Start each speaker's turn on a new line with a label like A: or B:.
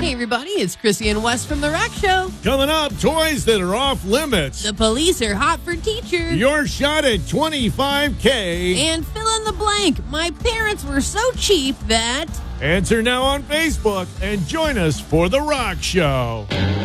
A: Hey everybody, it's Chrissy and Wes from The Rock Show.
B: Coming up, toys that are off limits.
A: The police are hot for teachers.
B: Your shot at $25K.
A: And fill in the blank. My parents were so cheap that...
B: Answer now on Facebook and join us for The Rock Show.